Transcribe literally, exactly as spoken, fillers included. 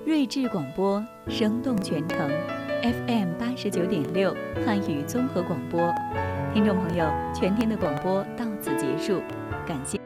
睿智广播，生动全程 F M 八十九点六汉语综合广播。听众朋友，全天的广播到此结束，感谢。